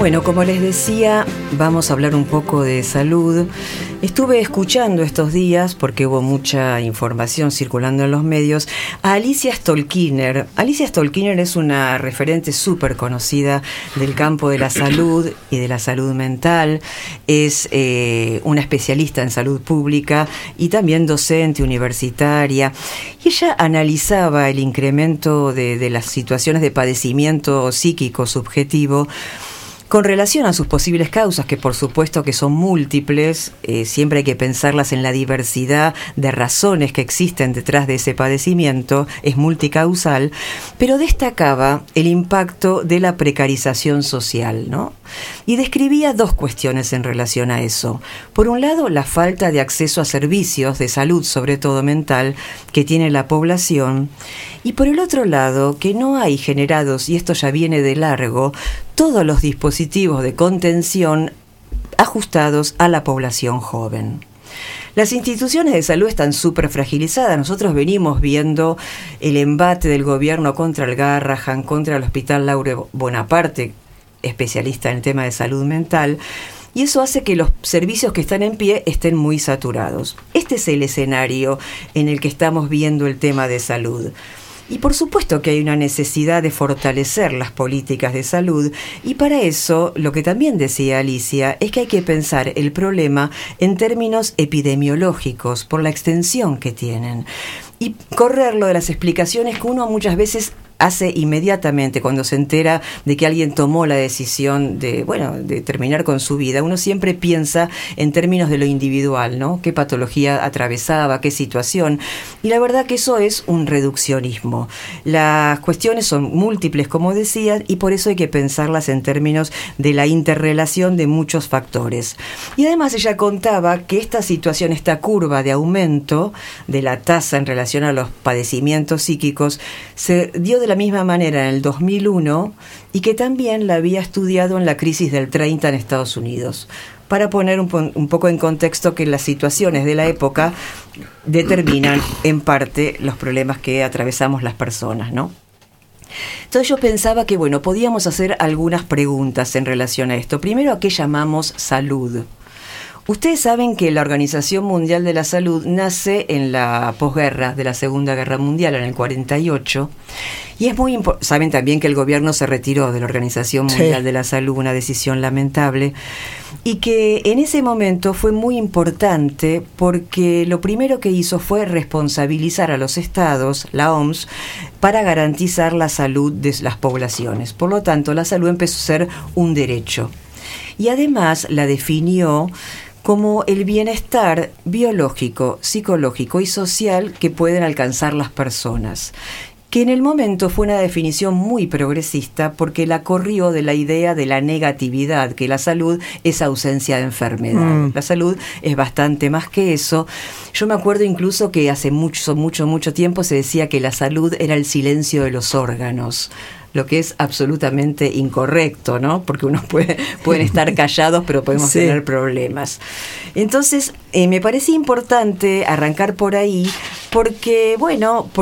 Bueno, como les decía, vamos a hablar un poco de salud. Estuve escuchando estos días, porque hubo mucha información circulando en los medios, a Alicia Stolkiner. Alicia Stolkiner es una referente súper conocida del campo de la salud y de la salud mental. Es una especialista en salud pública y también docente universitaria. Y ella analizaba el incremento de las situaciones de padecimiento psíquico subjetivo con relación a sus posibles causas, que por supuesto que son múltiples. Siempre hay que pensarlas en la diversidad de razones que existen detrás de ese padecimiento, es multicausal, pero destacaba el impacto de la precarización social, ¿no? Y describía dos cuestiones en relación a eso. Por un lado, la falta de acceso a servicios de salud, sobre todo mental, que tiene la población, y por el otro lado, que no hay generados, y esto ya viene de largo, todos los dispositivos de contención ajustados a la población joven. Las instituciones de salud están súper fragilizadas. Nosotros venimos viendo el embate del gobierno contra el Garrahan, contra el Hospital Laure Bonaparte, especialista en el tema de salud mental, y eso hace que los servicios que están en pie estén muy saturados. Este es el escenario en el que estamos viendo el tema de salud. Y por supuesto que hay una necesidad de fortalecer las políticas de salud, y para eso, lo que también decía Alicia, es que hay que pensar el problema en términos epidemiológicos, por la extensión que tienen, y correrlo de las explicaciones que uno muchas veces hace inmediatamente cuando se entera de que alguien tomó la decisión de terminar con su vida. Uno siempre piensa en términos de lo individual, ¿no? ¿Qué patología atravesaba, qué situación? Y la verdad que eso es un reduccionismo. Las cuestiones son múltiples, como decía, y por eso hay que pensarlas en términos de la interrelación de muchos factores. Y además ella contaba que esta situación, esta curva de aumento de la tasa en relación a los padecimientos psíquicos, se dio de la misma manera en el 2001, y que también la había estudiado en la crisis del 30 en Estados Unidos, para poner un poco en contexto que las situaciones de la época determinan en parte los problemas que atravesamos las personas, ¿no? Entonces yo pensaba que, podíamos hacer algunas preguntas en relación a esto. Primero, ¿a qué llamamos salud? Ustedes saben que la Organización Mundial de la Salud nace en la posguerra de la Segunda Guerra Mundial, en el 48, y es muy importante. Saben también que el gobierno se retiró de la Organización Mundial de la Salud, una decisión lamentable, y que en ese momento fue muy importante porque lo primero que hizo fue responsabilizar a los estados, la OMS, para garantizar la salud de las poblaciones. Por lo tanto, la salud empezó a ser un derecho. Y además la definió como el bienestar biológico, psicológico y social que pueden alcanzar las personas, que en el momento fue una definición muy progresista porque la corrió de la idea de la negatividad, que la salud es ausencia de enfermedad. La salud es bastante más que eso. Yo me acuerdo incluso que hace mucho tiempo se decía que la salud era el silencio de los órganos, lo que es absolutamente incorrecto, ¿no? Porque pueden estar callados, pero podemos tener problemas. Entonces, me parece importante arrancar por ahí, porque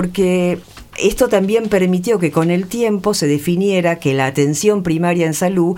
esto también permitió que con el tiempo se definiera que la atención primaria en salud